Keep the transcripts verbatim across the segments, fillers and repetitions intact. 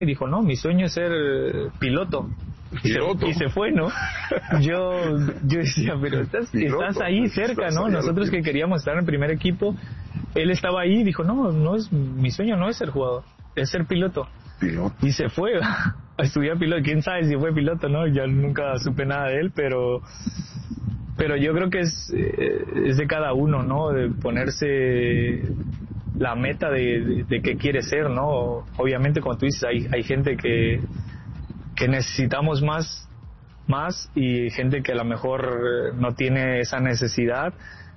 y dijo, no, mi sueño es ser piloto. Y se, y se fue, ¿no? Yo yo decía, pero estás, estás ahí cerca, ¿no? Nosotros que queríamos estar en el primer equipo, él estaba ahí y dijo, no, no es mi sueño no es ser jugador, es ser piloto. Piloto. Y se fue a estudiar piloto. Quién sabe si fue piloto, ¿no? Yo nunca supe nada de él, pero pero yo creo que es, es de cada uno, ¿no? De ponerse la meta de, de, de qué quiere ser, ¿no? Obviamente, como tú dices, hay, hay gente que que necesitamos más, más y gente que a lo mejor no tiene esa necesidad,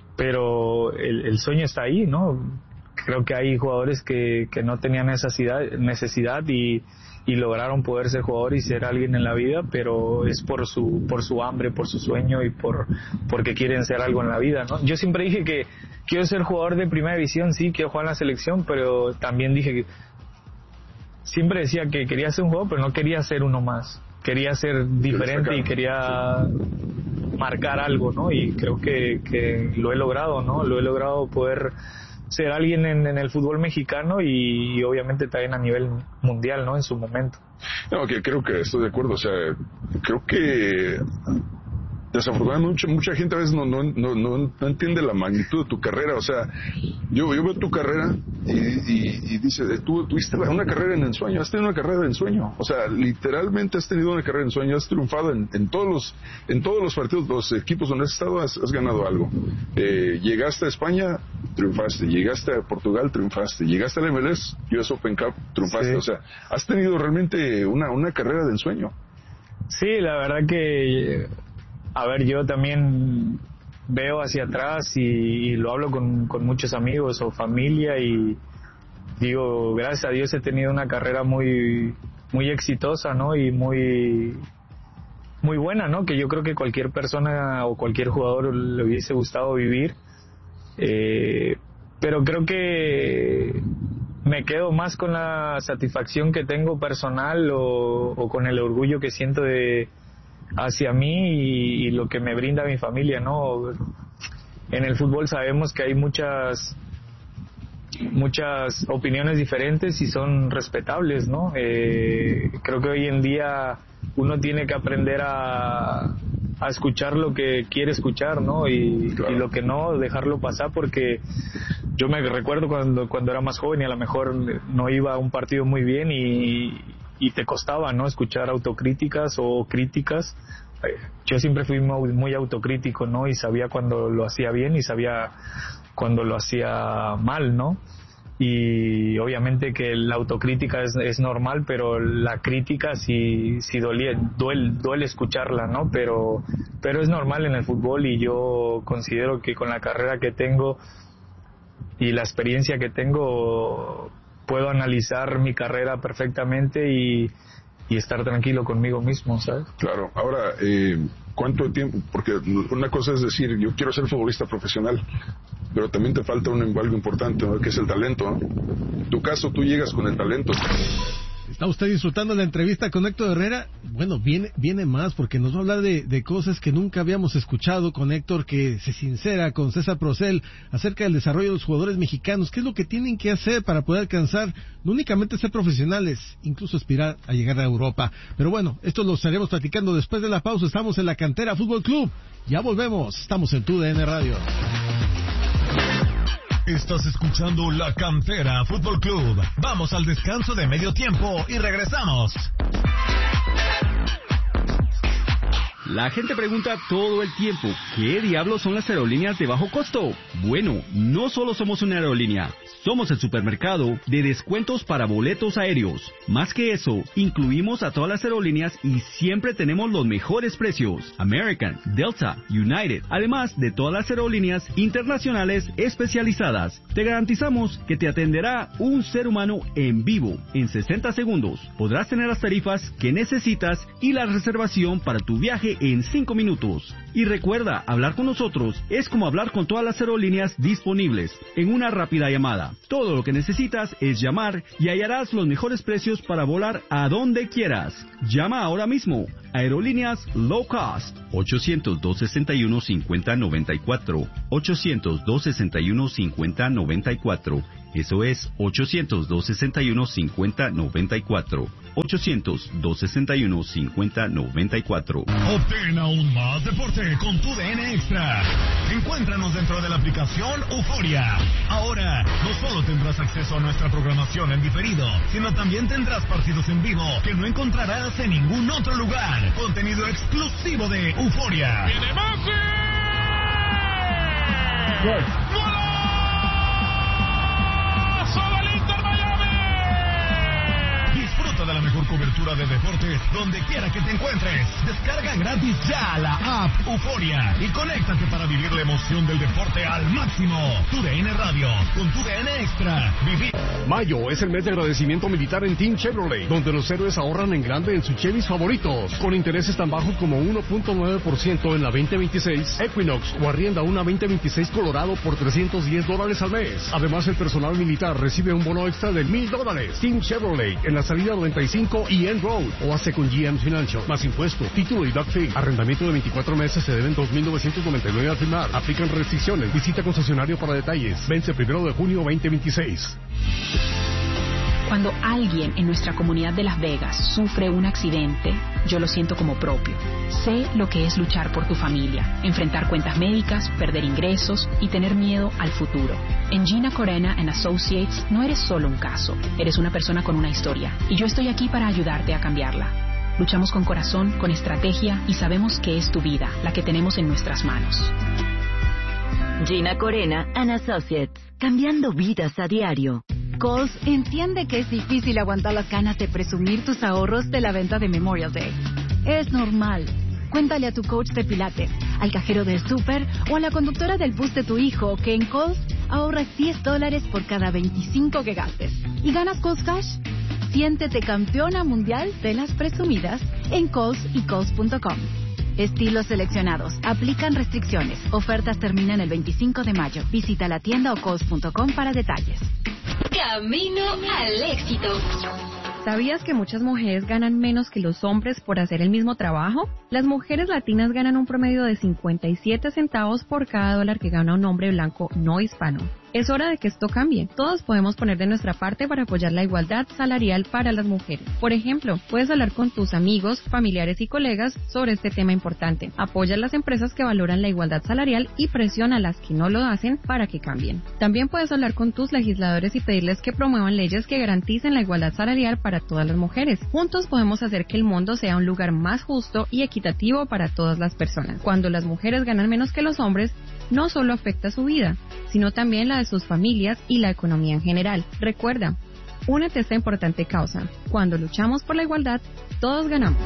pero el, el sueño está ahí, ¿no? Creo que hay jugadores que, que no tenían necesidad, necesidad y, y lograron poder ser jugador y ser alguien en la vida, pero es por su, por su hambre, por su sueño y por, porque quieren ser algo en la vida, ¿no? Yo siempre dije que quiero ser jugador de primera división, sí, quiero jugar en la selección, pero también dije que siempre decía que quería ser un jugador, pero no quería ser uno más. Quería ser diferente y quería marcar algo, ¿no? Y creo que, que lo he logrado, ¿no? Lo he logrado poder ser alguien en, en el fútbol mexicano y, y obviamente también a nivel mundial, ¿no? En su momento. No, que creo que estoy de acuerdo. O sea, creo que desafortunadamente mucha, mucha gente a veces no, no, no, no, no entiende la magnitud de tu carrera. O sea, yo, yo veo tu carrera y, y, y dice, tú tuviste una carrera en ensueño, has tenido una carrera en ensueño. O sea, literalmente has tenido una carrera en ensueño, has triunfado en, en todos los en todos los partidos, los equipos donde has estado, has, has ganado algo. Eh, llegaste a España, triunfaste. Llegaste a Portugal, triunfaste. Llegaste al M L S, U S Open Cup, triunfaste. Sí. O sea, has tenido realmente una, una carrera de ensueño. Sí, la verdad que... A ver, yo también veo hacia atrás y, y lo hablo con, con muchos amigos o familia y digo, gracias a Dios he tenido una carrera muy muy exitosa, ¿no? Y muy muy buena, ¿no? Que yo creo que cualquier persona o cualquier jugador le hubiese gustado vivir. Eh, pero creo que me quedo más con la satisfacción que tengo personal o, o con el orgullo que siento de hacia mí y, y lo que me brinda mi familia, ¿no? En el fútbol sabemos que hay muchas muchas opiniones diferentes y son respetables, ¿no? Eh, creo que hoy en día uno tiene que aprender a, a escuchar lo que quiere escuchar, ¿no? Y, claro. y lo que no, dejarlo pasar, porque yo me recuerdo cuando, cuando era más joven y a lo mejor no iba a un partido muy bien y y te costaba, ¿no? Escuchar autocríticas o críticas. Yo siempre fui muy, muy autocrítico, ¿no? Y sabía cuando lo hacía bien y sabía cuando lo hacía mal, ¿no? Y obviamente que la autocrítica es, es normal, pero la crítica sí, sí dolía, duele, duele escucharla, ¿no? Pero, pero es normal en el fútbol y yo considero que con la carrera que tengo y la experiencia que tengo puedo analizar mi carrera perfectamente y, y estar tranquilo conmigo mismo, ¿sabes? Claro. Ahora, eh, ¿cuánto tiempo? Porque una cosa es decir, yo quiero ser futbolista profesional, pero también te falta un, algo importante, ¿no? Que es el talento, ¿no? En tu caso, tú llegas con el talento. ¿Está usted disfrutando la entrevista con Héctor Herrera? Bueno, viene viene más, porque nos va a hablar de, de cosas que nunca habíamos escuchado con Héctor, que se sincera con César Procel acerca del desarrollo de los jugadores mexicanos. ¿Qué es lo que tienen que hacer para poder alcanzar, no únicamente ser profesionales, incluso aspirar a llegar a Europa? Pero bueno, esto lo estaremos platicando después de la pausa. Estamos en la Cantera Fútbol Club. Ya volvemos. Estamos en Tu D N Radio. Estás escuchando La Cantera Fútbol Club. Vamos al descanso de medio tiempo y regresamos. La gente pregunta todo el tiempo, ¿qué diablos son las aerolíneas de bajo costo? Bueno, no solo somos una aerolínea, somos el supermercado de descuentos para boletos aéreos. Más que eso, incluimos a todas las aerolíneas y siempre tenemos los mejores precios. American, Delta, United, además de todas las aerolíneas internacionales especializadas. Te garantizamos que te atenderá un ser humano en vivo en sesenta segundos. Podrás tener las tarifas que necesitas y la reservación para tu viaje en cinco minutos. Y recuerda, hablar con nosotros es como hablar con todas las aerolíneas disponibles en una rápida llamada. Todo lo que necesitas es llamar y hallarás los mejores precios para volar a donde quieras. Llama ahora mismo. Aerolíneas Low Cost. ochocientos, dos sesenta y uno, cincuenta noventa y cuatro. ochocientos, dos sesenta y uno, cincuenta noventa y cuatro. Eso es ochocientos, dos sesenta y uno, cincuenta noventa y cuatro. ochocientos, dos sesenta y uno, cincuenta noventa y cuatro. Obtén aún más deporte con tu D N Extra. Encuéntranos dentro de la aplicación Euforia. Ahora, no solo tendrás acceso a nuestra programación en diferido, sino también tendrás partidos en vivo que no encontrarás en ningún otro lugar. Contenido exclusivo de Euforia. ¡Viene Messi! ¡Golazo del Inter Miami! Disfruta de la mejor cobertura de deportes donde quiera que te encuentres. Descarga gratis ya la app Euforia y conéctate para vivir la emoción del deporte al máximo. Tu D N Radio, con tu D N Extra. Vivir. Mayo es el mes de agradecimiento militar en Team Chevrolet, donde los héroes ahorran en grande en sus Chevys favoritos, con intereses tan bajos como uno punto nueve por ciento en la veinte veintiséis Equinox o arrienda una veinte veintiséis Colorado por trescientos diez dólares al mes. Además, el personal militar recibe un bono extra de mil dólares. Team Chevrolet en la salida noventa y cinco y End Road, o hace con G M Financial, más impuesto, título y doc fee. Arrendamiento de veinticuatro meses, se deben dos mil novecientos noventa y nueve al firmar. Aplican restricciones. Visita concesionario para detalles. Vence primero de junio veinte veintiséis. Cuando alguien en nuestra comunidad de Las Vegas sufre un accidente, yo lo siento como propio. Sé lo que es luchar por tu familia, enfrentar cuentas médicas, perder ingresos y tener miedo al futuro. En Gina Corena and Associates no eres solo un caso, eres una persona con una historia, y yo estoy aquí para ayudarte a cambiarla. Luchamos con corazón, con estrategia, y sabemos que es tu vida la que tenemos en nuestras manos. Gina Corena and Associates, cambiando vidas a diario. Kohl's entiende que es difícil aguantar las ganas de presumir tus ahorros de la venta de Memorial Day. Es normal. Cuéntale a tu coach de pilates, al cajero del súper o a la conductora del bus de tu hijo que en Kohl's ahorras diez dólares por cada veinticinco que gastes. ¿Y ganas Kohl's Cash? Siéntete campeona mundial de las presumidas en Kohl's y Kohl's punto com. Estilos seleccionados. Aplican restricciones. Ofertas terminan el veinticinco de mayo. Visita la tienda o kohls punto com para detalles. Camino al éxito. ¿Sabías que muchas mujeres ganan menos que los hombres por hacer el mismo trabajo? Las mujeres latinas ganan un promedio de cincuenta y siete centavos por cada dólar que gana un hombre blanco no hispano. Es hora de que esto cambie. Todos podemos poner de nuestra parte para apoyar la igualdad salarial para las mujeres. Por ejemplo, puedes hablar con tus amigos, familiares y colegas sobre este tema importante. Apoya a las empresas que valoran la igualdad salarial y presiona a las que no lo hacen para que cambien. También puedes hablar con tus legisladores y pedirles que promuevan leyes que garanticen la igualdad salarial para todas las mujeres. Juntos podemos hacer que el mundo sea un lugar más justo y equitativo para todas las personas. Cuando las mujeres ganan menos que los hombres, no solo afecta su vida, sino también la de sus familias y la economía en general. Recuerda, únete a esta importante causa. Cuando luchamos por la igualdad, todos ganamos.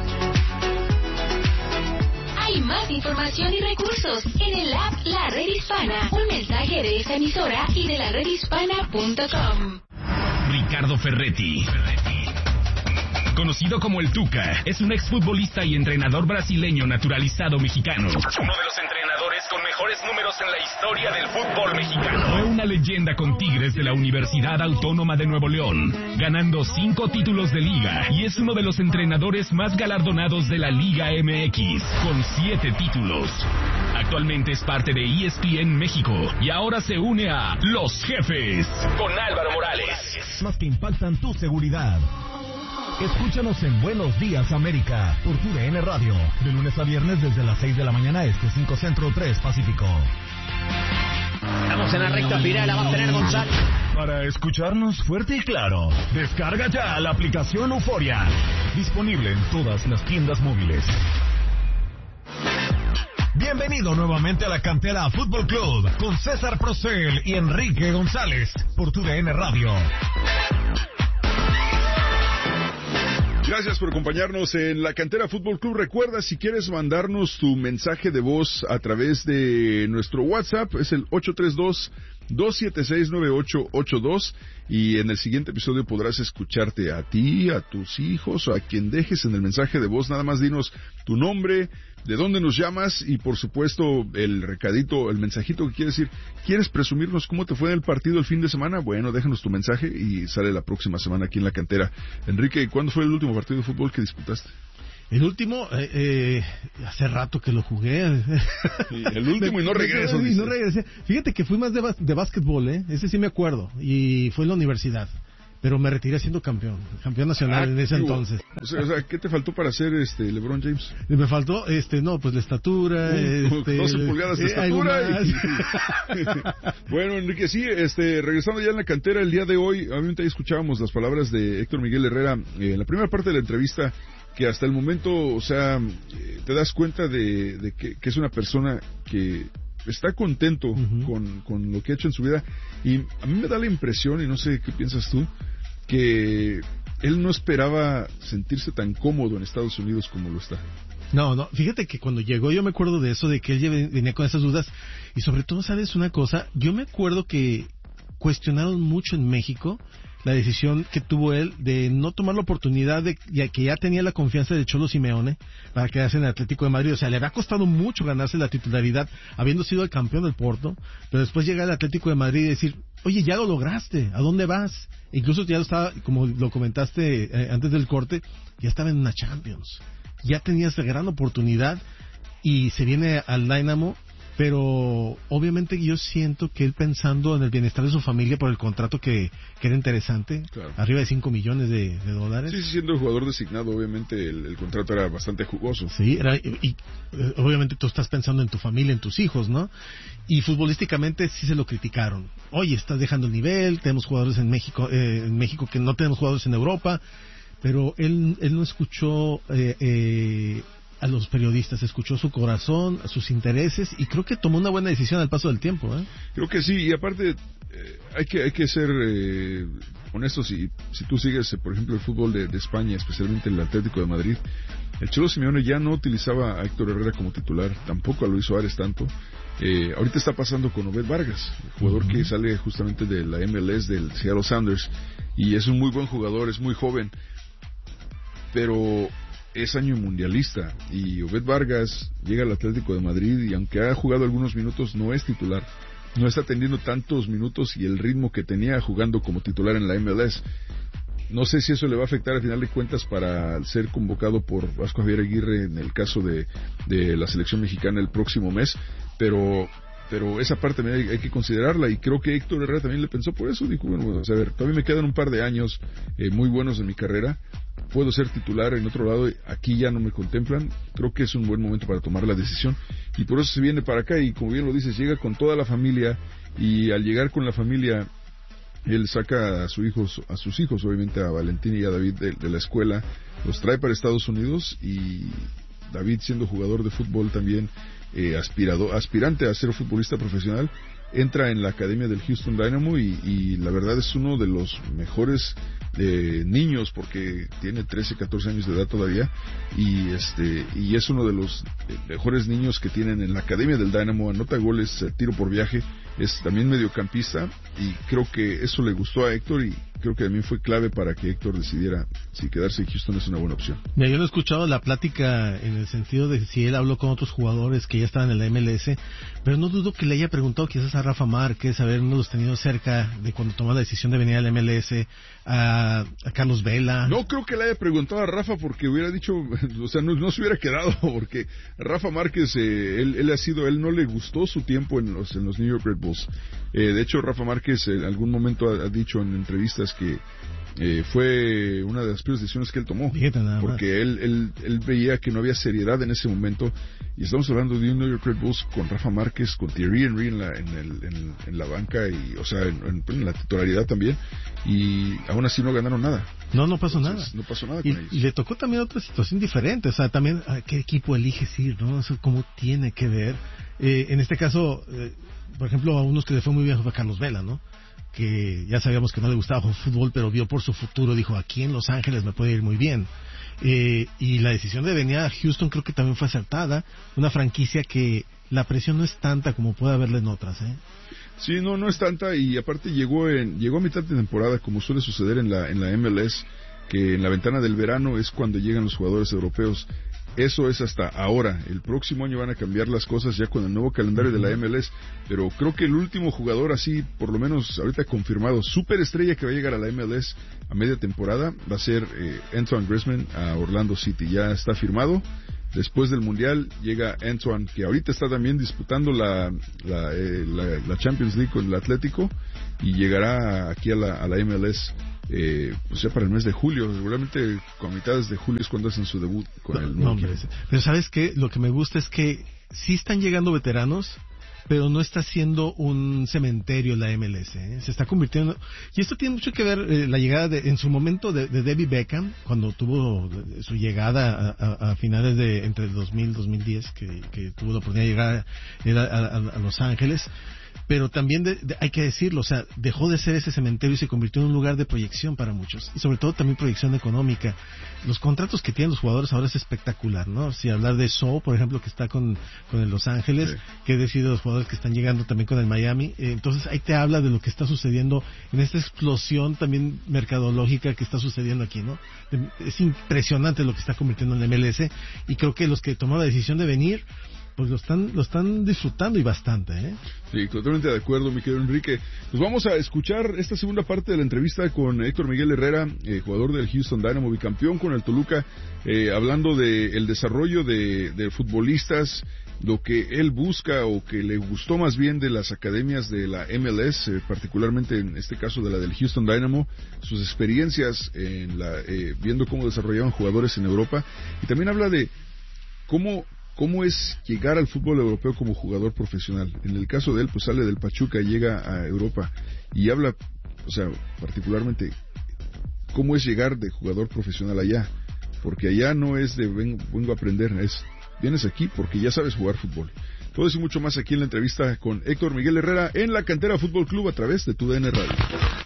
Hay más información y recursos en el app La Red Hispana. Un mensaje de esta emisora y de la red hispana punto com. Ricardo Ferretti, conocido como el Tuca, es un exfutbolista y entrenador brasileño naturalizado mexicano. Uno de los entrenadores con mejores números en la historia del fútbol mexicano. Fue una leyenda con Tigres de la Universidad Autónoma de Nuevo León, ganando cinco títulos de liga, y es uno de los entrenadores más galardonados de la Liga M X, con siete títulos. Actualmente es parte de E S P N México y ahora se une a Los Jefes con Álvaro Morales. Más que impactan tu seguridad. Escúchanos en Buenos Días América por tu D N Radio, de lunes a viernes desde las seis de la mañana este, cinco Centro, tres Pacífico. Estamos en la recta final, la va a tener González. Para escucharnos fuerte y claro, descarga ya la aplicación Euforia, disponible en todas las tiendas móviles. Bienvenido nuevamente a la Cantera Fútbol Club con César Procel y Enrique González por tu D N Radio. Gracias por acompañarnos en la Cantera Fútbol Club. Recuerda, si quieres mandarnos tu mensaje de voz a través de nuestro WhatsApp, es el ocho tres dos, dos siete seis, nueve ocho ocho dos, y en el siguiente episodio podrás escucharte a ti, a tus hijos o a quien dejes en el mensaje de voz. Nada más dinos tu nombre, de dónde nos llamas y por supuesto el recadito, el mensajito que quieres decir. ¿Quieres presumirnos cómo te fue en el partido el fin de semana? Bueno, déjanos tu mensaje y sale la próxima semana aquí en la Cantera. Enrique, ¿cuándo fue el último partido de fútbol que disputaste? El último, eh, eh, hace rato que lo jugué. Sí, el último y no regreso. Y no regresé. Fíjate que fui más de, de básquetbol, ¿eh? Ese sí me acuerdo. Y fue en la universidad. Pero me retiré siendo campeón, campeón nacional ah, en ese entonces. O sea, o sea, ¿qué te faltó para ser este LeBron James? Me faltó, este, no, pues la estatura, uh, este, doce pulgadas de eh, estatura. Y... Bueno, Enrique, sí, este, regresando ya en la cantera el día de hoy, obviamente ahí escuchábamos las palabras de Héctor Miguel Herrera eh, en la primera parte de la entrevista, que hasta el momento, o sea, eh, te das cuenta de, de que, que es una persona que está contento uh-huh. con, con lo que ha hecho en su vida, y a mí me da la impresión, y no sé qué piensas tú, que él no esperaba sentirse tan cómodo en Estados Unidos como lo está. No, no, fíjate que cuando llegó yo me acuerdo de eso, de que él venía con esas dudas, y sobre todo, ¿sabes una cosa? Yo me acuerdo que cuestionaron mucho en México la decisión que tuvo él de no tomar la oportunidad de ya que ya tenía la confianza de Cholo Simeone para quedarse en el Atlético de Madrid. O sea, le había costado mucho ganarse la titularidad habiendo sido el campeón del Porto, pero después llega al Atlético de Madrid y decir, oye, ya lo lograste, ¿a dónde vas? Incluso ya lo estaba, como lo comentaste eh, antes del corte, ya estaba en una Champions, ya tenía esa gran oportunidad y se viene al Dynamo. Pero obviamente yo siento que él, pensando en el bienestar de su familia por el contrato que, que era interesante, claro, arriba de cinco millones de, de dólares. Sí, siendo el jugador designado, obviamente el, el contrato era bastante jugoso. Sí, era, y, y obviamente tú estás pensando en tu familia, en tus hijos, ¿no? Y futbolísticamente sí se lo criticaron. Oye, estás dejando el nivel, tenemos jugadores en México, eh, en México que no tenemos jugadores en Europa, pero él, él no escuchó... Eh, eh, a los periodistas, escuchó su corazón, sus intereses, y creo que tomó una buena decisión al paso del tiempo, ¿eh? Creo que sí, y aparte eh, hay que hay que ser eh, honestos, y si tú sigues, eh, por ejemplo, el fútbol de, de España, especialmente el Atlético de Madrid, el Cholo Simeone ya no utilizaba a Héctor Herrera como titular, tampoco a Luis Suárez tanto. Eh, ahorita está pasando con Obed Vargas, el jugador uh-huh. que sale justamente de la M L S del Seattle Sounders, y es un muy buen jugador, es muy joven, pero es año mundialista, y Obed Vargas llega al Atlético de Madrid y aunque ha jugado algunos minutos no es titular, no está teniendo tantos minutos y el ritmo que tenía jugando como titular en la M L S. No sé si eso le va a afectar al final de cuentas para ser convocado por Vasco Javier Aguirre en el caso de, de la selección mexicana el próximo mes, pero pero esa parte hay, hay que considerarla, y creo que Héctor Herrera también le pensó por eso. Dijo, bueno, a ver, todavía me quedan un par de años eh, muy buenos en mi carrera, puedo ser titular en otro lado, aquí ya no me contemplan, creo que es un buen momento para tomar la decisión, y por eso se viene para acá, y como bien lo dices, llega con toda la familia, y al llegar con la familia, él saca a, su hijos, a sus hijos, obviamente a Valentín y a David de, de la escuela, los trae para Estados Unidos, y David, siendo jugador de fútbol también, eh, aspirado, aspirante a ser futbolista profesional, entra en la academia del Houston Dynamo, y, y la verdad es uno de los mejores eh, niños, porque tiene trece, catorce años de edad todavía, y este y es uno de los mejores niños que tienen en la academia del Dynamo. Anota goles, eh, tiro por viaje, es también mediocampista, y creo que eso le gustó a Héctor, y creo que también fue clave para que Héctor decidiera si quedarse en Houston es una buena opción. Mira, yo no he escuchado la plática en el sentido de si él habló con otros jugadores que ya estaban en la M L S, pero no dudo que le haya preguntado quizás a Rafa Márquez, habernos tenido cerca de cuando tomó la decisión de venir a la M L S, a, a Carlos Vela. No creo que le haya preguntado a Rafa, porque hubiera dicho, o sea, no, no se hubiera quedado, porque Rafa Márquez, eh, él, él ha sido, él no le gustó su tiempo en los, en los New York Red Bulls. Eh, de hecho, Rafa Márquez en algún momento ha, ha dicho en entrevistas que eh, fue una de las peores decisiones que él tomó, porque él, él, él veía que no había seriedad en ese momento, y estamos hablando de un New York Red Bulls con Rafa Márquez, con Thierry Henry en la, en el, en, en la banca, y o sea, en, en, en la titularidad también, y aún así no ganaron nada. No, no pasó Entonces, nada. No pasó nada y, con ellos. Y le tocó también otra situación diferente, o sea, también a qué equipo eliges ir, ¿no? Eso cómo tiene que ver. Eh, en este caso, eh, por ejemplo, a unos que le fue muy bien fue a Carlos Vela, ¿no? Que ya sabíamos que no le gustaba jugar fútbol, pero vio por su futuro, dijo, aquí en Los Ángeles me puede ir muy bien. Eh, y la decisión de venir a Houston creo que también fue acertada, una franquicia que la presión no es tanta como puede haberla en otras, ¿eh? Sí, no, no es tanta, y aparte llegó en, llegó a mitad de temporada, como suele suceder en la, en la M L S, que en la ventana del verano es cuando llegan los jugadores europeos. Eso es hasta ahora. El próximo año van a cambiar las cosas ya con el nuevo calendario de la M L S, pero creo que el último jugador así, por lo menos ahorita confirmado, superestrella que va a llegar a la M L S a media temporada, va a ser eh, Antoine Griezmann a Orlando City. Ya está firmado. Después del Mundial llega Antoine, que ahorita está también disputando la, la, eh, la, la Champions League con el Atlético, y llegará aquí a la, a la M L S eh, pues ya para el mes de julio. Seguramente con mitades de julio es cuando hacen su debut con no, el nuevo no, hombre, pero ¿sabes qué? Lo que me gusta es que sí están llegando veteranos, pero no está siendo un cementerio la M L S, ¿eh? Se está convirtiendo, y esto tiene mucho que ver eh, la llegada de, en su momento de, de David Beckham, cuando tuvo su llegada a, a, a finales de entre dos mil y dos mil diez, que, que tuvo la oportunidad de llegar a, a, a, a Los Ángeles. Pero también de, de, hay que decirlo, o sea, dejó de ser ese cementerio y se convirtió en un lugar de proyección para muchos, y sobre todo también proyección económica. Los contratos que tienen los jugadores ahora es espectacular, ¿no? Si hablar de So, por ejemplo, que está con, con el Los Ángeles, sí, que he decidido los jugadores que están llegando también con el Miami, eh, entonces ahí te habla de lo que está sucediendo en esta explosión también mercadológica que está sucediendo aquí, ¿no? Es impresionante lo que está convirtiendo en el M L S, y creo que los que tomaron la decisión de venir, pues lo están lo están disfrutando y bastante, ¿eh? Sí, totalmente de acuerdo, mi querido Enrique. Pues vamos a escuchar esta segunda parte de la entrevista con Héctor Miguel Herrera, eh, jugador del Houston Dynamo, bicampeón con el Toluca, eh, hablando de el desarrollo de, de futbolistas, lo que él busca o que le gustó más bien de las academias de la M L S, eh, particularmente en este caso de la del Houston Dynamo, sus experiencias en la, eh, viendo cómo desarrollaban jugadores en Europa, y también habla de cómo ¿Cómo es llegar al fútbol europeo como jugador profesional? En el caso de él, pues sale del Pachuca, llega a Europa y habla, o sea, particularmente, ¿cómo es llegar de jugador profesional allá? Porque allá no es de vengo, vengo a aprender, es vienes aquí porque ya sabes jugar fútbol. Todo eso y mucho más aquí en la entrevista con Héctor Miguel Herrera en la Cantera Fútbol Club a través de tu D N Radio.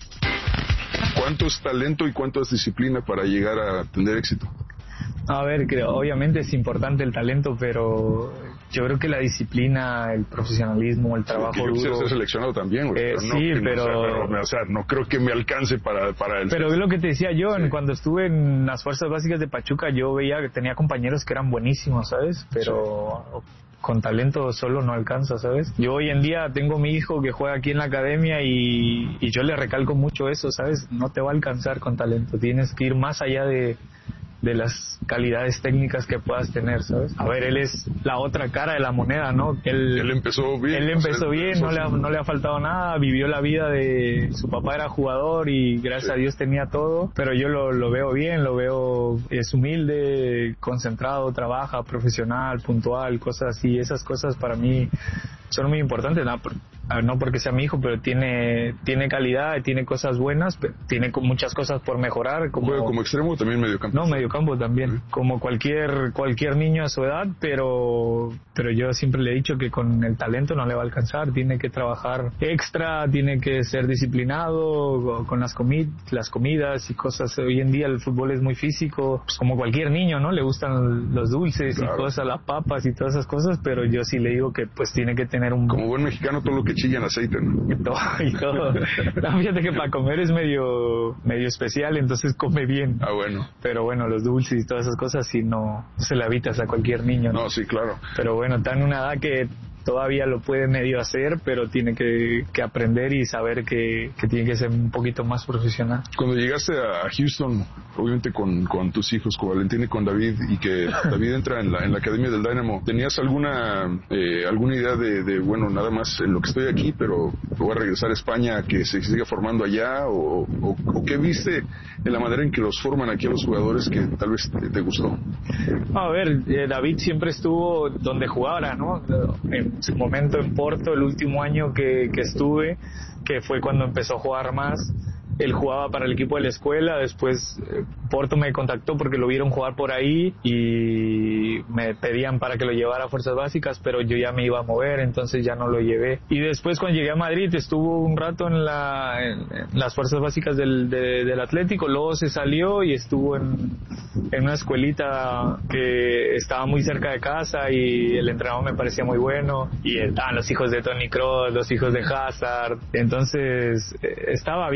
¿Cuánto es talento y cuánto es disciplina para llegar a tener éxito? A ver, creo, obviamente es importante el talento, pero yo creo que la disciplina, el profesionalismo, el trabajo sí, yo duro. Yo quisiera ser seleccionado también, güey, eh, pero no, sí, no pero, sea, pero, o sea, no creo que me alcance para, para el. Pero es lo que te decía yo, sí. Cuando estuve en las fuerzas básicas de Pachuca, yo veía que tenía compañeros que eran buenísimos, ¿sabes? Pero sí, con talento solo no alcanza, ¿sabes? Yo hoy en día tengo mi hijo que juega aquí en la academia y, y yo le recalco mucho eso, ¿sabes? No te va a alcanzar con talento, tienes que ir más allá de de las calidades técnicas que puedas tener, ¿sabes? A ver, él es la otra cara de la moneda, ¿no? Él, él empezó bien. Él empezó bien, no le, ha, no le ha faltado nada, vivió la vida de... Su papá era jugador y gracias sí. a Dios tenía todo, pero yo lo, lo veo bien, lo veo... Es humilde, concentrado, trabaja, profesional, puntual, cosas así. Esas cosas para mí son muy importantes, ¿no? No porque sea mi hijo, pero tiene tiene calidad, tiene cosas buenas, pero tiene muchas cosas por mejorar. Como, ¿Juega como extremo o también mediocampo? No, mediocampo también, uh-huh. como cualquier cualquier niño a su edad, pero pero yo siempre le he dicho que con el talento no le va a alcanzar, tiene que trabajar extra, tiene que ser disciplinado con las, comi- las comidas y cosas. Hoy en día el fútbol es muy físico, pues como cualquier niño, ¿no? Le gustan los dulces claro. y cosas, las papas y todas esas cosas, pero yo sí le digo que pues tiene que tener un... Como buen mexicano, todo lo que chilla en aceite, ¿no? Y todo, y todo. No, fíjate que para comer es medio medio especial, entonces come bien. Ah, bueno. Pero bueno, los dulces y todas esas cosas sí no, no se le evitas a cualquier niño, ¿no? No, sí, claro. Pero bueno, está en una edad que todavía lo puede medio hacer, pero tiene que, que aprender y saber que, que tiene que ser un poquito más profesional. Cuando llegaste a Houston, obviamente con, con tus hijos, con Valentín y con David, y que David entra en la, en la academia del Dynamo, ¿tenías alguna eh, alguna idea de, de, bueno, nada más en lo que estoy aquí, pero voy a regresar a España, que se siga formando allá, o, o, o qué viste en la manera en que los forman aquí a los jugadores que tal vez te, te gustó? A ver, eh, David siempre estuvo donde jugara, ¿no? En su momento en Porto, el último año que, que estuve, que fue cuando empezó a jugar más, él jugaba para el equipo de la escuela, después eh, Porto me contactó porque lo vieron jugar por ahí y me pedían para que lo llevara a fuerzas básicas, pero yo ya me iba a mover, entonces ya no lo llevé. Y después cuando llegué a Madrid estuvo un rato en, la, en, en las fuerzas básicas del, de, del Atlético, luego se salió y estuvo en, en una escuelita que estaba muy cerca de casa y el entrenador me parecía muy bueno y estaban los hijos de Toni Kroos, los hijos de Hazard, entonces eh, estaba bien, se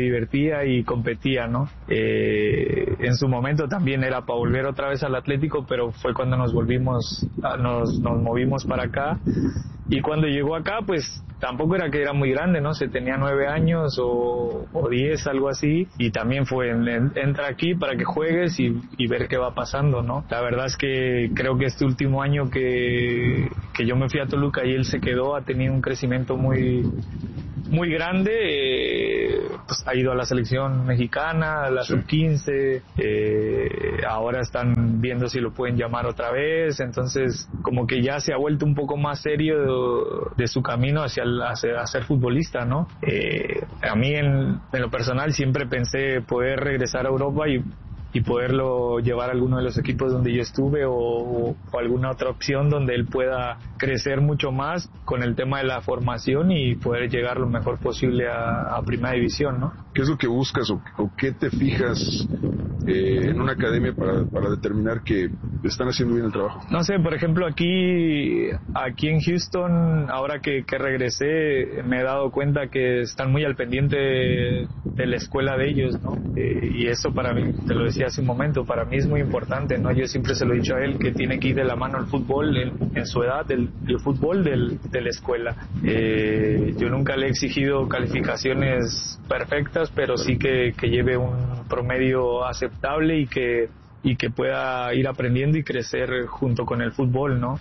divertía y competía, ¿no? Eh, en su momento también era para volver otra vez al Atlético, pero fue cuando nos volvimos, nos, nos movimos para acá. Y cuando llegó acá, pues tampoco era que era muy grande, ¿no? Se tenía nueve años o, o diez, algo así. Y también fue, en, entra aquí para que juegues y, y ver qué va pasando, ¿no? La verdad es que creo que este último año que, que yo me fui a Toluca y él se quedó, ha tenido un crecimiento muy muy grande. Eh, pues ha ido a la selección mexicana, a la sí. sub quince, eh, ahora están viendo si lo pueden llamar otra vez, entonces como que ya se ha vuelto un poco más serio de, de su camino hacia, el, hacia, hacia ser futbolista, ¿no? Eh, a mí en, en lo personal siempre pensé poder regresar a Europa y y poderlo llevar a alguno de los equipos donde yo estuve o, o alguna otra opción donde él pueda crecer mucho más con el tema de la formación y poder llegar lo mejor posible a, a Primera División, ¿no? ¿Qué es lo que buscas o, o qué te fijas eh, en una academia para, para determinar que están haciendo bien el trabajo? No sé, por ejemplo, aquí aquí en Houston, ahora que, que regresé, me he dado cuenta que están muy al pendiente de, de la escuela de ellos, ¿no? Eh, y eso para mí, te lo decía hace un momento, para mí es muy importante, ¿no? Yo siempre se lo he dicho a él que tiene que ir de la mano el fútbol en, en su edad, el, el fútbol del, de la escuela. Eh, yo nunca le he exigido calificaciones perfectas, pero sí que, que lleve un promedio aceptable y que y que pueda ir aprendiendo y crecer junto con el fútbol, ¿no?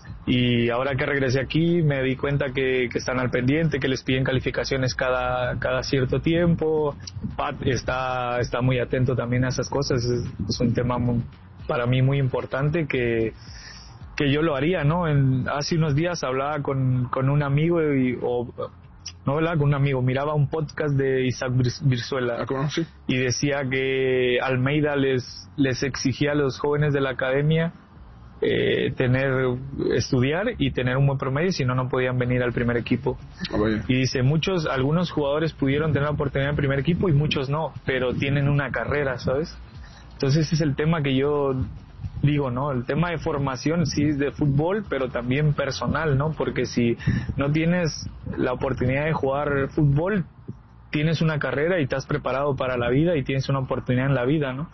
Y ahora que regresé aquí me di cuenta que, que están al pendiente, que les piden calificaciones cada cada cierto tiempo. Pat está está muy atento también a esas cosas, es, es un tema muy, para mí muy importante que que yo lo haría, ¿no? En, hace unos días hablaba con, con un amigo y, o no, ¿verdad? Con un amigo, miraba un podcast de Isaac Virzuela ¿sí? Y decía que Almeida les les exigía a los jóvenes de la academia Eh, tener, estudiar y tener un buen promedio, si no, no podían venir al primer equipo. Oh, y dice, muchos, algunos jugadores pudieron tener la oportunidad en el primer equipo y muchos no, pero tienen una carrera, ¿sabes? Entonces ese es el tema que yo digo, ¿no? El tema de formación sí es de fútbol, pero también personal, ¿no? Porque si no tienes la oportunidad de jugar fútbol, tienes una carrera y estás preparado para la vida y tienes una oportunidad en la vida, ¿no?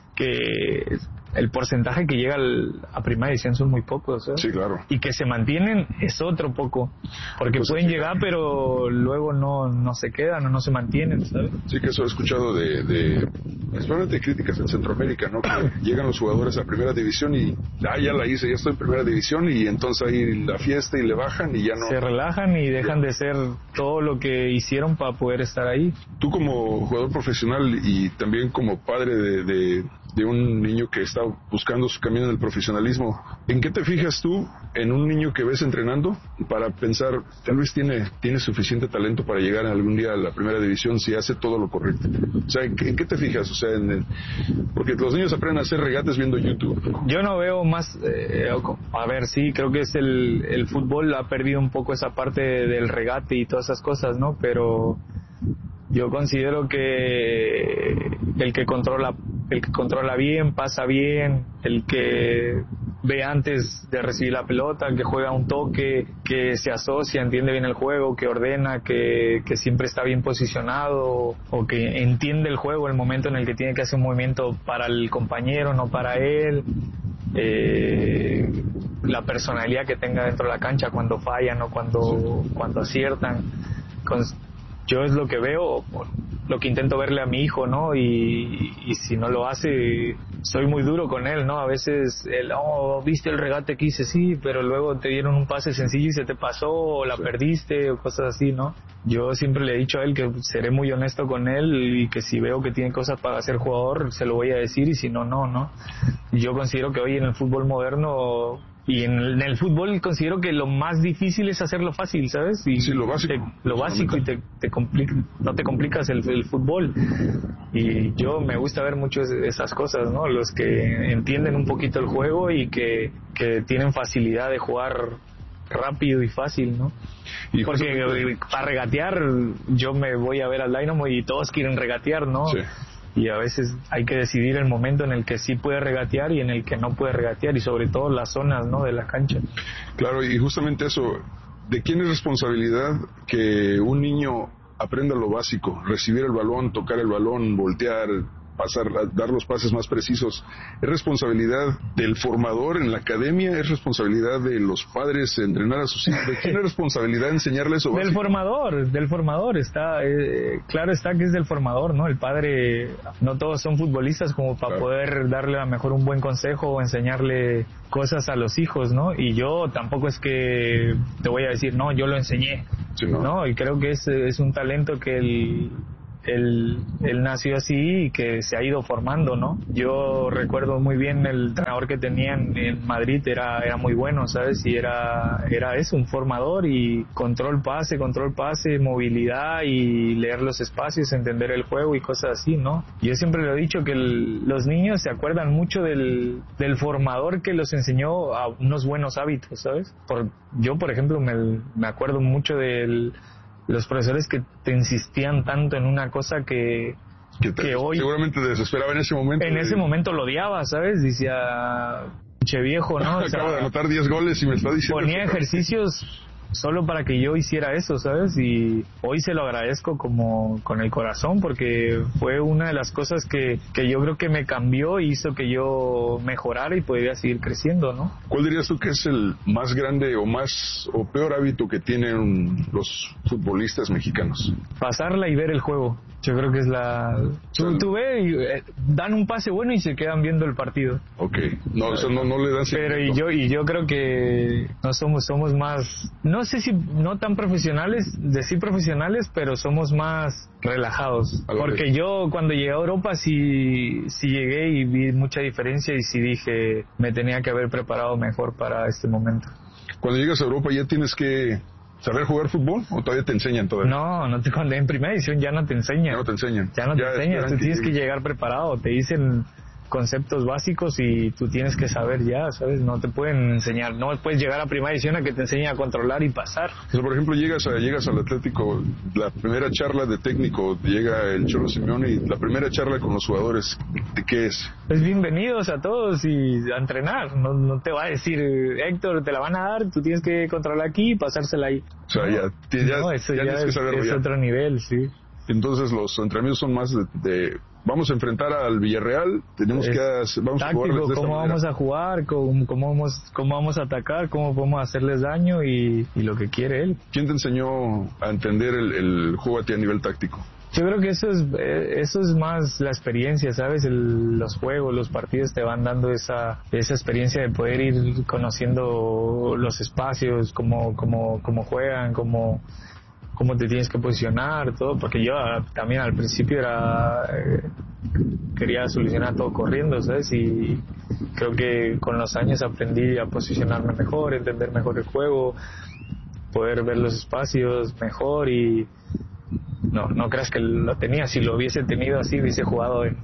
Que el porcentaje que llega al, a Primera División son muy pocos, ¿eh? Sí, claro. Y que se mantienen es otro poco, porque pues pueden sí, llegar, pero luego no no se quedan o no se mantienen, ¿sabes? Sí, que eso he escuchado de, de principalmente críticas en Centroamérica, ¿no? Que llegan los jugadores a Primera División y ah, ya la hice, ya estoy en Primera División y entonces ahí la fiesta y le bajan y ya no... Se relajan y dejan de ser todo lo que hicieron para poder estar ahí. Tú como jugador profesional y también como padre de, de, de un niño que está buscando su camino en el profesionalismo, ¿en qué te fijas tú en un niño que ves entrenando para pensar, tal vez tiene, tiene suficiente talento para llegar algún día a la Primera División si hace todo lo correcto? O sea, ¿en qué, en qué te fijas? O sea, en el, porque los niños aprenden a hacer regates viendo YouTube. Yo no veo más, eh, a ver, sí, creo que es el, el fútbol ha perdido un poco esa parte del regate y todas esas cosas, ¿no? Pero yo considero que el que controla el que controla bien, pasa bien, el que ve antes de recibir la pelota, el que juega un toque, que se asocia, entiende bien el juego, que ordena, que, que siempre está bien posicionado o que entiende el juego, el momento en el que tiene que hacer un movimiento para el compañero, no para él. Eh, la personalidad que tenga dentro de la cancha cuando fallan o cuando, cuando aciertan. Con, yo es lo que veo, lo que intento verle a mi hijo, ¿no? Y, y si no lo hace, soy muy duro con él, ¿no? A veces, él, oh, viste el regate que hice, sí, pero luego te dieron un pase sencillo y se te pasó, o la perdiste, o cosas así, ¿no? Yo siempre le he dicho a él que seré muy honesto con él y que si veo que tiene cosas para ser jugador, se lo voy a decir, y si no, no, ¿no? Yo considero que hoy en el fútbol moderno... Y en el, en el fútbol considero que lo más difícil es hacerlo fácil, ¿sabes? Y sí, lo básico. Te, lo básico y te, te complica, no te complicas el, el fútbol. Y yo me gusta ver mucho esas cosas, ¿no? Los que entienden un poquito el juego y que, que tienen facilidad de jugar rápido y fácil, ¿no? Y porque justamente... para regatear, yo me voy a ver al Dynamo y todos quieren regatear, ¿no? Sí. Y a veces hay que decidir el momento en el que sí puede regatear y en el que no puede regatear, y sobre todo las zonas, ¿no?, de la cancha. Claro, y justamente eso, ¿de quién es responsabilidad que un niño aprenda lo básico, recibir el balón, tocar el balón, voltear, pasar, dar los pases más precisos. ¿Es responsabilidad del formador en la academia? ¿Es responsabilidad de los padres entrenar a sus hijos? ¿De quién es responsabilidad enseñarles eso básico? Del formador, del formador. Está, eh, claro está que es del formador, ¿no? El padre, no todos son futbolistas como para claro. poder darle a lo mejor un buen consejo o enseñarle cosas a los hijos, ¿no? Y yo tampoco es que te voy a decir, no, yo lo enseñé, sí, ¿no? ¿no? Y creo que es, es un talento que el... Él, él nació así y que se ha ido formando, ¿no? Yo recuerdo muy bien el entrenador que tenía en, en Madrid, era era muy bueno, ¿sabes? Y era era eso, un formador, y control pase, control pase, movilidad y leer los espacios, entender el juego y cosas así, ¿no? Yo siempre lo he dicho que el, los niños se acuerdan mucho del, del formador que los enseñó a unos buenos hábitos, ¿sabes? Por, yo, por ejemplo, me, me acuerdo mucho del los profesores que te insistían tanto en una cosa que, que, te, que hoy... Seguramente te desesperaba en ese momento. En de... ese momento lo odiaba, ¿sabes? Decía, che viejo, ¿no? O sea, acabo de anotar diez goles y me está diciendo... Ponía eso. ejercicios solo para que yo hiciera eso, ¿sabes? Y hoy se lo agradezco como con el corazón, porque fue una de las cosas que, que yo creo que me cambió y hizo que yo mejorara y pudiera seguir creciendo, ¿no? ¿Cuál dirías tú que es el más grande o más o peor hábito que tienen los futbolistas mexicanos? Pasarla y ver el juego. Yo creo que es la... Tú, tú ves y eh, dan un pase bueno y se quedan viendo el partido. Ok. No, o sea, no, no le dan... Pero y yo, y yo creo que no somos, somos más... No sé si no tan profesionales, decir profesionales, pero somos más relajados. Porque yo cuando llegué a Europa sí, sí llegué y vi mucha diferencia y sí dije, me tenía que haber preparado mejor para este momento. Cuando llegas a Europa ya tienes que... ¿saber jugar fútbol o todavía te enseñan todavía? No, no te, cuando en primera edición ya no te enseñan. Ya no te enseñan. Ya no te ya enseñan, tú tienes que llegar preparado, te dicen conceptos básicos y tú tienes que saber ya, ¿sabes? No te pueden enseñar, no puedes llegar a primera edición a que te enseñe a controlar y pasar. O sea, por ejemplo, llegas a, llegas al Atlético, la primera charla de técnico, llega el Cholo Simeone y la primera charla con los jugadores, ¿de qué es? Pues bienvenidos a todos y a entrenar, no, no te va a decir, Héctor, te la van a dar, tú tienes que controlar aquí y pasársela ahí. O sea, ya, ya, no, eso ya, ya tienes es, que saberlo es ya. otro nivel, sí. Entonces los entrenamientos son más de, de vamos a enfrentar al Villarreal, tenemos es que vamos táctico, a jugar de cómo vamos a jugar, cómo, cómo vamos cómo vamos a atacar, cómo podemos hacerles daño y, y lo que quiere él. ¿Quién te enseñó a entender el, el juego a ti a nivel táctico? Yo creo que eso es eso es más la experiencia, ¿sabes? El, los juegos, los partidos te van dando esa esa experiencia de poder ir conociendo los espacios, cómo cómo cómo juegan, cómo cómo te tienes que posicionar, todo, porque yo también al principio era eh, quería solucionar todo corriendo, ¿sabes? Y creo que con los años aprendí a posicionarme mejor, entender mejor el juego, poder ver los espacios mejor y no, no creas que lo tenía, si lo hubiese tenido así hubiese jugado en,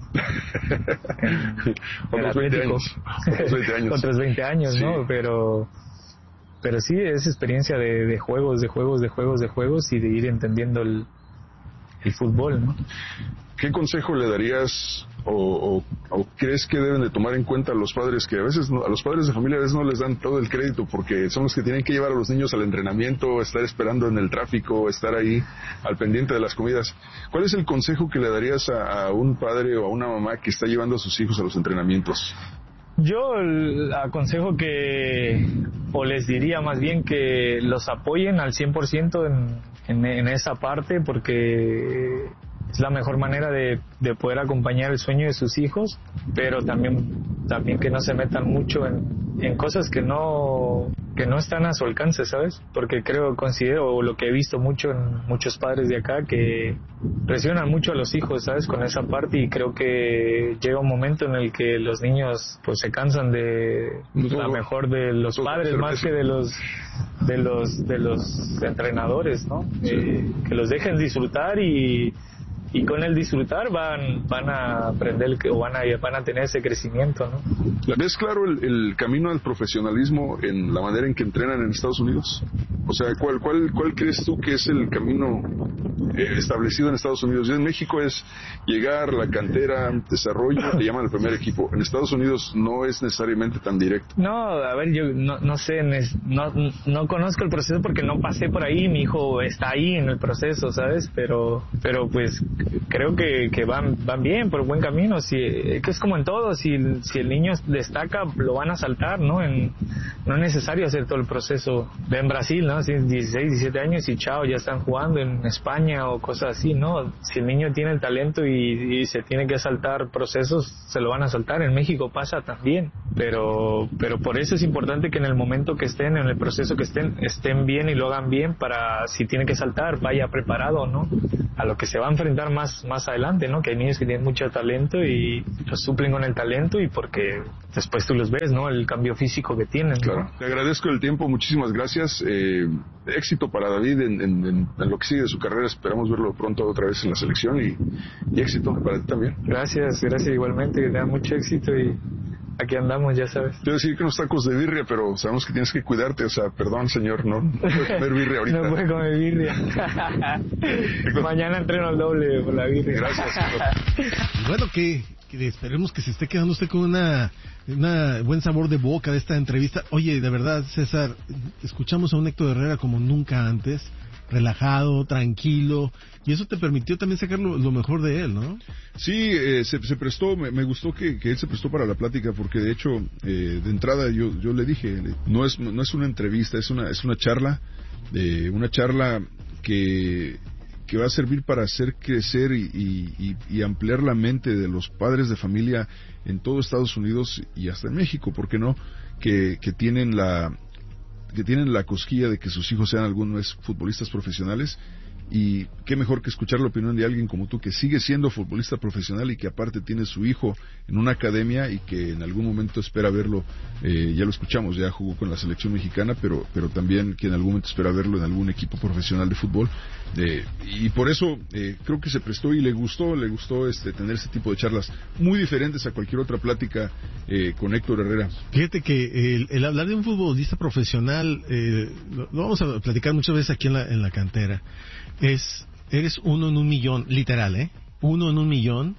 en el Atlético otros veinte años, otros veinte años, sí. ¿no? Pero pero sí es experiencia de, de juegos, de juegos, de juegos, de juegos y de ir entendiendo el, el fútbol, ¿no? ¿Qué consejo le darías o, o, o crees que deben de tomar en cuenta a los padres, que a veces no, a los padres de familia a veces no les dan todo el crédito porque son los que tienen que llevar a los niños al entrenamiento, estar esperando en el tráfico, estar ahí al pendiente de las comidas? ¿Cuál es el consejo que le darías a, a un padre o a una mamá que está llevando a sus hijos a los entrenamientos? Yo aconsejo que, o les diría más bien que los apoyen al cien por ciento en, en, en esa parte, porque es la mejor manera de, de poder acompañar el sueño de sus hijos, pero también, también que no se metan mucho en, en cosas que no, que no están a su alcance, ¿sabes? Porque creo, considero, o lo que he visto mucho en muchos padres de acá, que presionan mucho a los hijos, ¿sabes? Con esa parte, y creo que llega un momento en el que los niños pues se cansan de la mejor de los padres más que de los de los de los entrenadores, ¿no? Sí. Eh, que los dejen disfrutar y y con el disfrutar van van a aprender o van a van a tener ese crecimiento, ¿no? ¿Ves claro el, el camino al profesionalismo en la manera en que entrenan en Estados Unidos? O sea, ¿cuál, cuál, cuál crees tú que es el camino eh, establecido en Estados Unidos? Y en México es llegar, la cantera, desarrollo, te llaman el primer equipo. En Estados Unidos no es necesariamente tan directo. No, a ver, yo no, no sé, no, no conozco el proceso porque no pasé por ahí, mi hijo está ahí en el proceso, ¿sabes? Pero, pero pues creo que, que van, van bien, por buen camino. Si, que es como en todo, si, si el niño destaca, lo van a saltar, ¿no? En, no es necesario hacer todo el proceso. Ve en Brasil, ¿no? Si dieciséis, diecisiete años y chao, ya están jugando en España o cosas así, ¿no? Si el niño tiene el talento y, y se tiene que saltar procesos, se lo van a saltar. En México pasa también, pero, pero por eso es importante que en el momento que estén, en el proceso que estén, estén bien y lo hagan bien para, si tiene que saltar, vaya preparado, ¿no? A lo que se va a enfrentar más, más adelante, ¿no? Que hay niños que tienen mucho talento y los suplen con el talento y porque después tú los ves, ¿no? El cambio físico que tienen, ¿no? Claro. Te agradezco el tiempo, muchísimas gracias. Eh, éxito para David en, en, en, en lo que sigue de su carrera. Esperamos verlo pronto otra vez en la selección y, y éxito para ti también. Gracias, gracias igualmente, que tengan mucho éxito y aquí andamos, ya sabes. Quiero decir que unos tacos de birria, pero sabemos que tienes que cuidarte, o sea, perdón señor, no, no puedes comer birria ahorita. No puedes comer birria. Mañana entreno el doble por la birria. Gracias, señor. Bueno, que, que esperemos que se esté quedando usted con una, una buen sabor de boca de esta entrevista. Oye, de verdad, César, escuchamos a un Héctor Herrera como nunca antes, relajado, tranquilo, y eso te permitió también sacar lo, lo mejor de él, ¿no? Sí, eh, se, se prestó, me, me gustó que, que él se prestó para la plática, porque de hecho, eh, de entrada yo, yo le dije, no es, no es una entrevista, es una, es una charla, eh, una charla que, que va a servir para hacer crecer y, y, y ampliar la mente de los padres de familia en todo Estados Unidos y hasta en México, ¿por qué no? Que, que tienen la que tienen la cosquilla de que sus hijos sean algunos futbolistas profesionales, y qué mejor que escuchar la opinión de alguien como tú que sigue siendo futbolista profesional y que aparte tiene su hijo en una academia y que en algún momento espera verlo, eh, ya lo escuchamos, ya jugó con la selección mexicana, pero pero también que en algún momento espera verlo en algún equipo profesional de fútbol, eh, y por eso eh, creo que se prestó y le gustó, le gustó este tener este tipo de charlas muy diferentes a cualquier otra plática eh, con Héctor Herrera. Fíjate que el, el hablar de un futbolista profesional, eh, lo, lo vamos a platicar muchas veces aquí en la, en la cantera. Es, eres uno en un millón, literal, ¿eh? Uno en un millón,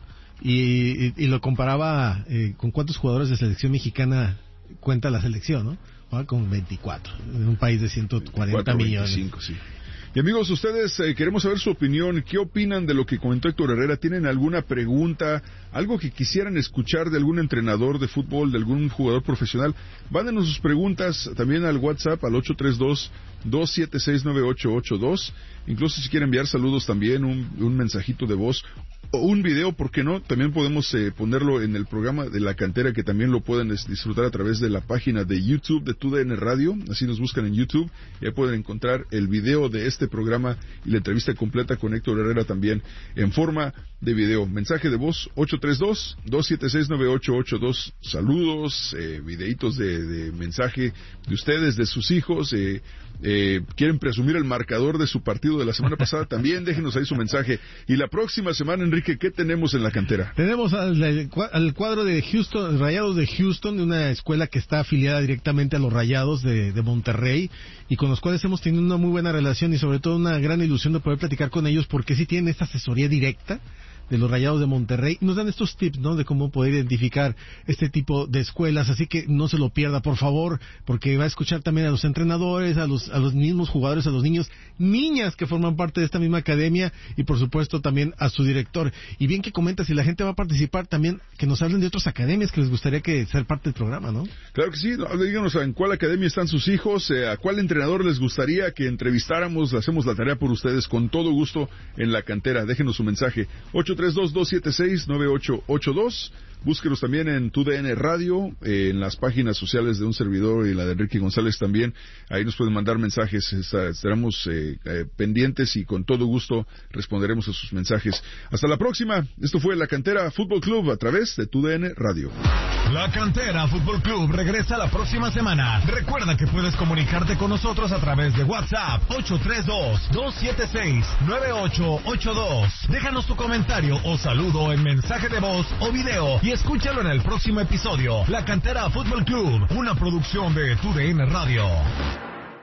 y, y, y lo comparaba eh, con cuántos jugadores de selección mexicana cuenta la selección, ¿no? Ah, con veinticuatro, en un país de ciento cuarenta millones. veinticinco, sí. Y amigos, ustedes eh, queremos saber su opinión. ¿Qué opinan de lo que comentó Héctor Herrera? ¿Tienen alguna pregunta? ¿Algo que quisieran escuchar de algún entrenador de fútbol, de algún jugador profesional? Mándenos sus preguntas también al WhatsApp, al ocho tres dos, dos siete seis, nueve ocho ocho dos. Incluso si quieren enviar saludos también, un, un mensajito de voz o un video, ¿por qué no? También podemos eh, ponerlo en el programa de La Cantera, que también lo pueden es, disfrutar a través de la página de YouTube de T U D N Radio. Así nos buscan en YouTube y ahí pueden encontrar el video de este programa y la entrevista completa con Héctor Herrera también en forma de video. Mensaje de voz ocho tres dos, dos siete seis, nueve ocho ocho dos. Saludos, eh, videitos de, de mensaje de ustedes, de sus hijos. Eh, eh, quieren presumir el marcador de su partido de la semana pasada, también déjenos ahí su mensaje. Y la próxima semana, Enrique, ¿qué tenemos en La Cantera? Tenemos al, al cuadro de Houston, Rayados de Houston, de una escuela que está afiliada directamente a los Rayados de, de Monterrey, y con los cuales hemos tenido una muy buena relación y sobre todo una gran ilusión de poder platicar con ellos, porque sí tienen esta asesoría directa de los Rayados de Monterrey. Nos dan estos tips, ¿no?, de cómo poder identificar este tipo de escuelas, así que no se lo pierda, por favor, porque va a escuchar también a los entrenadores, a los a los mismos jugadores, a los niños, niñas que forman parte de esta misma academia, y por supuesto también a su director. Y bien que comenta, si la gente va a participar también, que nos hablen de otras academias que les gustaría que ser parte del programa, ¿no? Claro que sí, díganos en cuál academia están sus hijos, eh, a cuál entrenador les gustaría que entrevistáramos, hacemos la tarea por ustedes con todo gusto en La Cantera. Déjenos su mensaje, ocho tres dos, dos siete seis, nueve ocho ocho dos. Búsquenos también en T U D N Radio, eh, en las páginas sociales de un servidor y la de Enrique González también. Ahí nos pueden mandar mensajes, estaremos eh, eh, pendientes y con todo gusto responderemos a sus mensajes. Hasta la próxima. Esto fue La Cantera Fútbol Club a través de T U D N Radio. La Cantera Fútbol Club regresa la próxima semana. Recuerda que puedes comunicarte con nosotros a través de WhatsApp ocho tres dos, dos siete seis, nueve ocho ocho dos. Déjanos tu comentario o saludo en mensaje de voz o video y escúchalo en el próximo episodio. La Cantera Fútbol Club, una producción de T U D N Radio.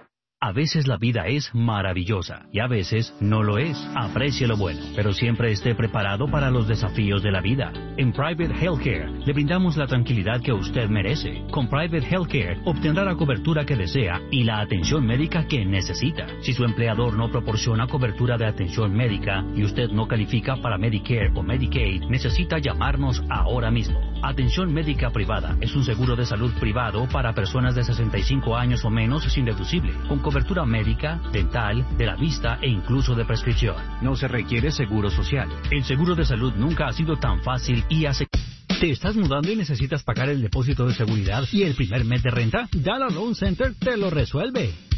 A veces la vida es maravillosa y a veces no lo es. Aprecie lo bueno, pero siempre esté preparado para los desafíos de la vida. En Private Healthcare le brindamos la tranquilidad que usted merece. Con Private Healthcare obtendrá la cobertura que desea y la atención médica que necesita. Si su empleador no proporciona cobertura de atención médica y usted no califica para Medicare o Medicaid, necesita llamarnos ahora mismo. Atención médica privada es un seguro de salud privado para personas de sesenta y cinco años o menos sin deducible, con cobertura médica, dental, de la vista e incluso de prescripción. No se requiere seguro social. El seguro de salud nunca ha sido tan fácil y asequible. ¿Te estás mudando y necesitas pagar el depósito de seguridad y el primer mes de renta? Dallas Loan Center te lo resuelve.